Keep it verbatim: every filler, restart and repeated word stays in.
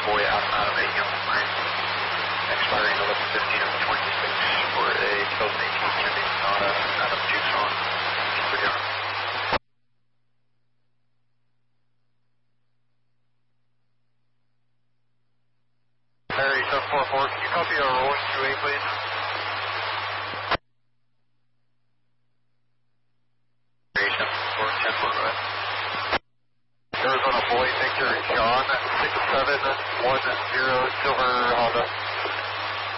Boy out of a Young Marine, expiring eleven fifteen of twenty-six for a two thousand eighteen Hyundai Sonata out of Tucson, Virginia. Harry seven four four, can you copy our rolling two A, please? For ten foot right. Arizona Boy, Victor John, six seven one zero, Silver Honda.